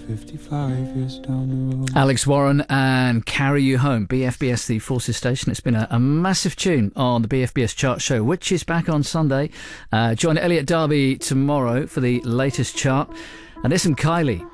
55 years down the road. Alex Warren and Carry You Home, BFBS, the Forces Station. It's been a massive tune on the BFBS chart show, which is back on Sunday. Join Elliot Darby tomorrow for the latest chart. And listen, Kylie.